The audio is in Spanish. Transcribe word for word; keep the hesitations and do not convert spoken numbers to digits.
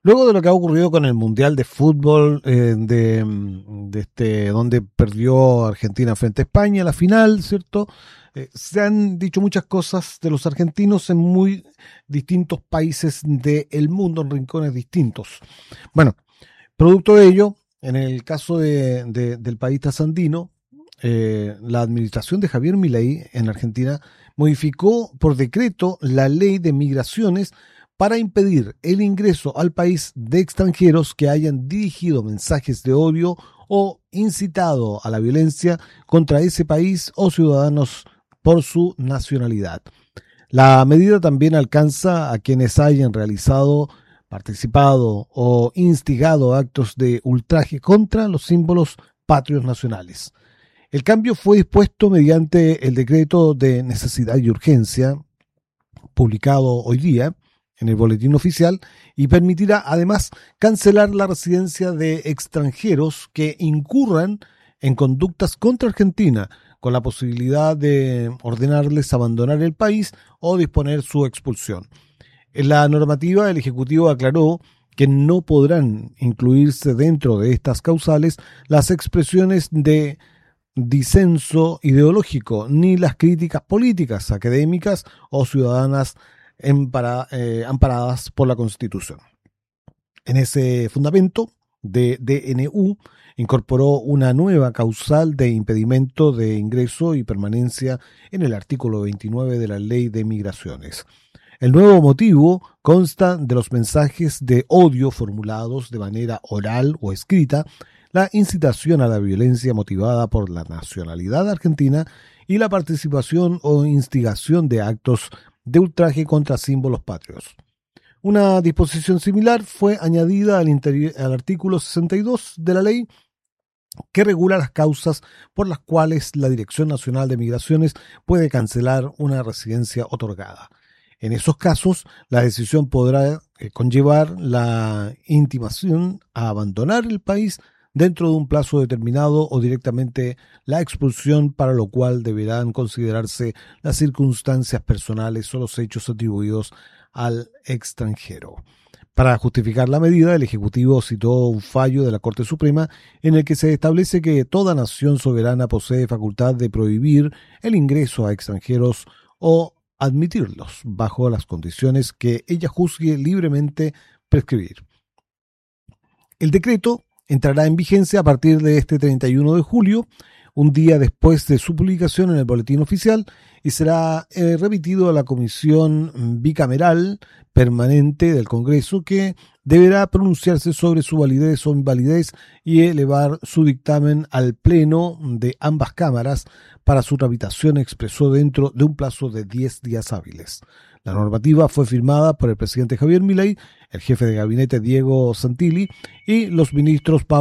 Luego de lo que ha ocurrido con el Mundial de Fútbol, eh, de, de este, donde perdió Argentina frente a España, la final, ¿cierto? Eh, se han dicho muchas cosas de los argentinos en muy distintos países del mundo, en rincones distintos. Bueno, producto de ello, en el caso de, de, del país trasandino, eh, la administración de Javier Milei en Argentina modificó por decreto la ley de migraciones para impedir el ingreso al país de extranjeros que hayan dirigido mensajes de odio o incitado a la violencia contra ese país o ciudadanos por su nacionalidad. La medida también alcanza a quienes hayan realizado, participado o instigado actos de ultraje contra los símbolos patrios nacionales. El cambio fue dispuesto mediante el decreto de necesidad y urgencia, publicado hoy día en el boletín oficial, y permitirá además cancelar la residencia de extranjeros que incurran en conductas contra Argentina, con la posibilidad de ordenarles abandonar el país o disponer su expulsión. En la normativa, el Ejecutivo aclaró que no podrán incluirse dentro de estas causales las expresiones de disenso ideológico ni las críticas políticas, académicas o ciudadanas Empara, eh, amparadas por la Constitución. En ese fundamento, de D N U incorporó una nueva causal de impedimento de ingreso y permanencia en el artículo veintinueve de la Ley de Migraciones. El nuevo motivo consta de los mensajes de odio formulados de manera oral o escrita, la incitación a la violencia motivada por la nacionalidad argentina y la participación o instigación de actos de ultraje contra símbolos patrios. Una disposición similar fue añadida al, interi- al artículo sesenta y dos de la ley, que regula las causas por las cuales la Dirección Nacional de Migraciones puede cancelar una residencia otorgada. En esos casos, la decisión podrá eh, conllevar la intimación a abandonar el país dentro de un plazo determinado o directamente la expulsión, para lo cual deberán considerarse las circunstancias personales o los hechos atribuidos al extranjero. Para justificar la medida, el Ejecutivo citó un fallo de la Corte Suprema en el que se establece que toda nación soberana posee facultad de prohibir el ingreso a extranjeros o admitirlos bajo las condiciones que ella juzgue libremente prescribir. El decreto entrará en vigencia a partir de este treinta y uno de julio, un día después de su publicación en el boletín oficial, y será eh, remitido a la Comisión Bicameral Permanente del Congreso, que deberá pronunciarse sobre su validez o invalidez y elevar su dictamen al Pleno de ambas cámaras para su tramitación expreso dentro de un plazo de diez días hábiles. La normativa fue firmada por el presidente Javier Milei, el jefe de gabinete Diego Santilli y los ministros Pablo